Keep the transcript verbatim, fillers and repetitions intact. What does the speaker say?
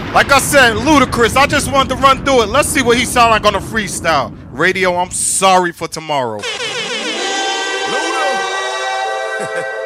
Like I said, Ludacris, I just wanted to run through it. Let's see what he sound like on a freestyle. Radio, I'm sorry for tomorrow. Luda.